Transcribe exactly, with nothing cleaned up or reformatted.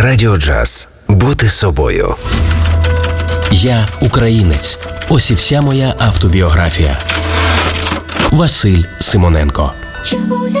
Радіо Джаз. Бути собою. Я українець. Ось і вся моя автобіографія. Василь Симоненко. Чує